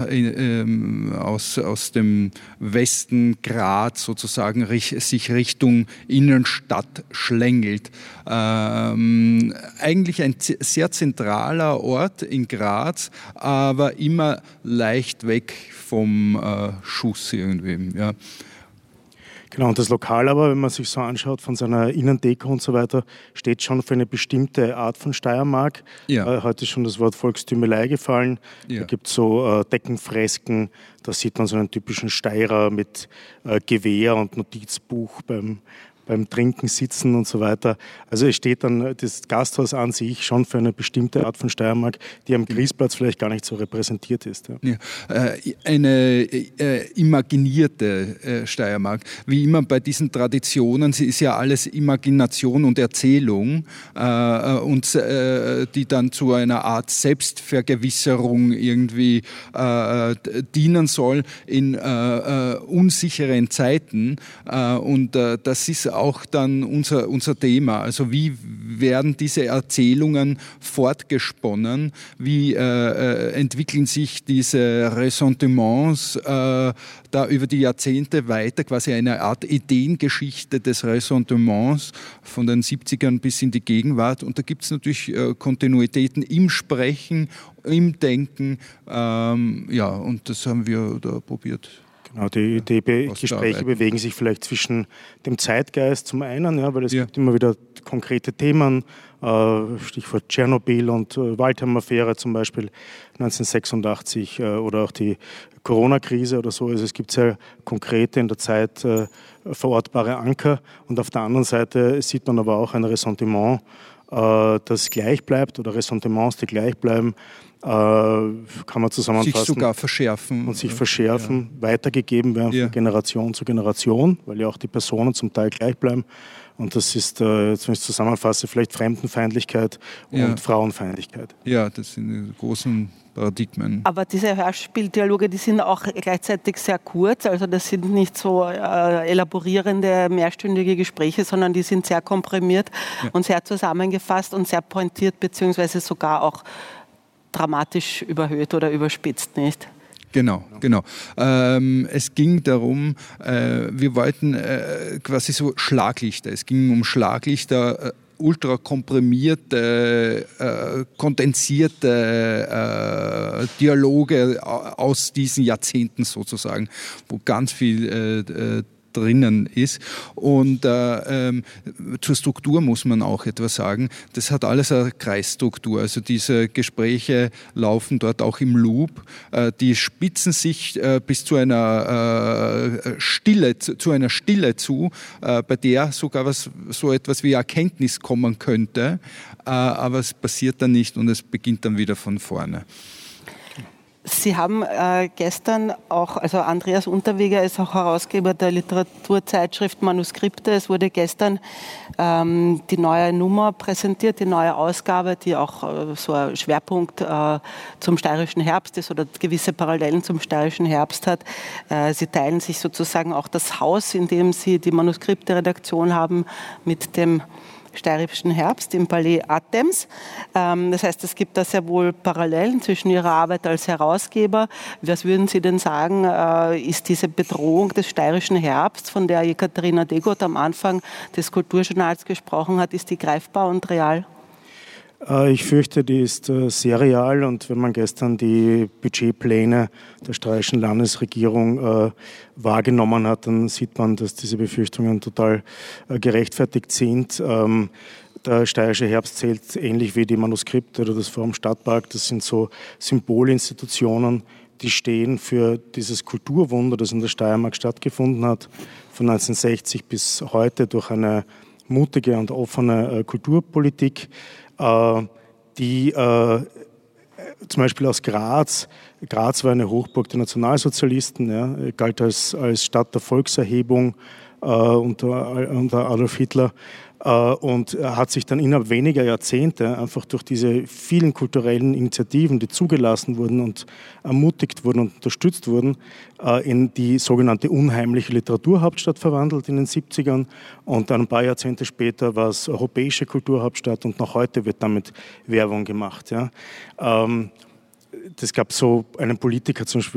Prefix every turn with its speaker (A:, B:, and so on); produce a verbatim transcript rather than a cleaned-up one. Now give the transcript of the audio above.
A: äh, äh, aus, aus dem Westen Graz sozusagen rich, sich Richtung Innenstadt schlängelt. Ähm, eigentlich ein sehr zentraler Ort in Graz, aber immer leicht weg vom äh, Schuss irgendwie. Ja.
B: Genau, und das Lokal aber, wenn man sich so anschaut, von seiner Innendeko und so weiter, steht schon für eine bestimmte Art von Steiermark.
A: Ja.
B: Äh, heute ist schon das Wort Volkstümelei gefallen.
A: Ja.
B: Da gibt es so äh, Deckenfresken, da sieht man so einen typischen Steirer mit äh, Gewehr und Notizbuch beim beim Trinken, Sitzen und so weiter. Also es steht dann das Gasthaus an sich schon für eine bestimmte Art von Steiermark, die am Griesplatz vielleicht gar nicht so repräsentiert ist. Ja.
A: Ja, äh, eine äh, imaginierte äh, Steiermark. Wie immer bei diesen Traditionen, sie ist ja alles Imagination und Erzählung äh, und äh, die dann zu einer Art Selbstvergewisserung irgendwie äh, dienen soll in äh, äh, unsicheren Zeiten. Äh, und äh, das ist auch dann unser, unser Thema. Also wie werden diese Erzählungen fortgesponnen? Wie äh, entwickeln sich diese Ressentiments äh, da über die Jahrzehnte weiter? Quasi eine Art Ideengeschichte des Ressentiments von den siebzigern bis in die Gegenwart. Und da gibt es natürlich äh, Kontinuitäten im Sprechen, im Denken. Ähm, ja, und das haben wir da probiert.
B: Genau, die, die Be- Gespräche bewegen sich vielleicht zwischen dem Zeitgeist zum einen, ja, weil es ja. gibt immer wieder konkrete Themen, äh, Stichwort Tschernobyl und äh, Waldheim-Affäre zum Beispiel neunzehnhundertsechsundachtzig äh, oder auch die Corona-Krise oder so. Also es gibt sehr konkrete in der Zeit äh, verortbare Anker und auf der anderen Seite sieht man aber auch ein Ressentiment, äh, das gleich bleibt oder Ressentiments, die gleich bleiben. Äh, kann man zusammenfassen.
A: Sich sogar verschärfen.
B: Und sich verschärfen, ja. weitergegeben werden
A: ja.
B: von Generation zu Generation, weil ja auch die Personen zum Teil gleich bleiben. Und das ist, äh, wenn ich es zusammenfasse, vielleicht Fremdenfeindlichkeit und
A: ja.
B: Frauenfeindlichkeit.
A: Ja, das sind die großen Paradigmen.
C: Aber diese Hörspieldialoge, die sind auch gleichzeitig sehr kurz. Also das sind nicht so äh, elaborierende, mehrstündige Gespräche, sondern die sind sehr komprimiert ja. und sehr zusammengefasst und sehr pointiert, beziehungsweise sogar auch dramatisch überhöht oder überspitzt, nicht?
A: Genau, genau. Ähm, es ging darum, äh, wir wollten äh, quasi so Schlaglichter. Es ging um Schlaglichter, äh, ultra komprimierte, äh, kondensierte äh, Dialoge aus diesen Jahrzehnten sozusagen, wo ganz viel äh, drinnen ist. Und äh, ähm, zur Struktur muss man auch etwas sagen. Das hat alles eine Kreisstruktur. Also diese Gespräche laufen dort auch im Loop. Äh, die spitzen sich äh, bis zu einer äh, Stille, zu, zu einer Stille zu, äh, bei der sogar was, so etwas wie Erkenntnis kommen könnte. Äh, aber es passiert dann nicht und es beginnt dann wieder von vorne.
C: Sie haben äh, gestern auch, also Andreas Unterweger ist auch Herausgeber der Literaturzeitschrift Manuskripte. Es wurde gestern ähm, die neue Nummer präsentiert, die neue Ausgabe, die auch äh, so einen Schwerpunkt äh, zum steirischen Herbst ist oder gewisse Parallelen zum steirischen Herbst hat. Äh, Sie teilen sich sozusagen auch das Haus, in dem Sie die Manuskripte-Redaktion haben, mit dem steirischen Herbst im Palais Athems. Das heißt, es gibt da sehr wohl Parallelen zwischen Ihrer Arbeit als Herausgeber. Was würden Sie denn sagen, ist diese Bedrohung des steirischen Herbst, von der Ekaterina Degot am Anfang des Kulturjournals gesprochen hat, ist die greifbar und real?
B: Ich fürchte, die ist sehr real und wenn man gestern die Budgetpläne der steirischen Landesregierung äh, wahrgenommen hat, dann sieht man, dass diese Befürchtungen total äh, gerechtfertigt sind. Ähm, der steirische Herbst zählt ähnlich wie die Manuskripte oder das Forum Stadtpark. Das sind so Symbolinstitutionen, die stehen für dieses Kulturwunder, das in der Steiermark stattgefunden hat, von neunzehnhundertsechzig bis heute durch eine mutige und offene äh, Kulturpolitik, die äh, zum Beispiel aus Graz, Graz war eine Hochburg der Nationalsozialisten, ja, galt als, als Stadt der Volkserhebung äh, unter, unter Adolf Hitler äh, und hat sich dann innerhalb weniger Jahrzehnte einfach durch diese vielen kulturellen Initiativen, die zugelassen wurden und ermutigt wurden und unterstützt wurden, äh, in die sogenannte unheimliche Literaturhauptstadt verwandelt in den siebzigern und dann ein paar Jahrzehnte später war es europäische Kulturhauptstadt und noch heute wird damit Werbung gemacht. Ja. Ähm, Das gab so einen Politiker zum Beispiel